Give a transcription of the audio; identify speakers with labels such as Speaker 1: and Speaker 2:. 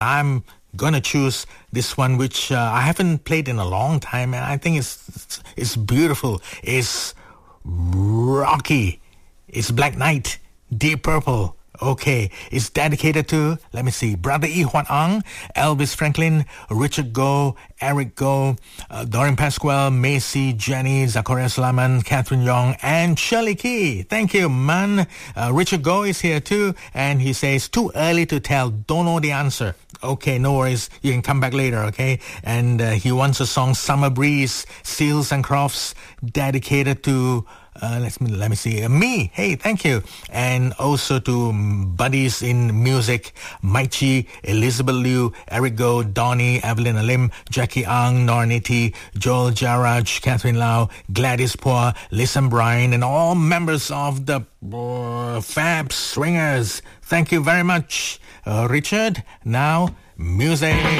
Speaker 1: I'm gonna choose this one, which I haven't played in a long time, and I think it's beautiful. It's rocky. It's Black Knight, Deep Purple. Okay, it's dedicated to, let me see, Brother E. Huan Ang, Elvis Franklin, Richard Goh, Eric Goh, Doreen Pasquale, Macy, Jenny, Zachariah Slaman, Catherine Young, and Shirley Key. Thank you, man. Richard Goh is here too, and he says, too early to tell, don't know the answer. Okay, no worries. You can come back later, okay? And he wants a song, Summer Breeze, Seals and Crofts, dedicated to... let me see. Me. Hey, thank you. And also to buddies in music, Mike Chi, Elizabeth Liu, Eric Goh, Donnie, Evelyn Lim, Jackie Ang, Norniti, Joel Jarraj, Catherine Lau, Gladys Poor, Listen Bryan, and all members of the Fab Swingers. Thank you very much, Richard. Now, music.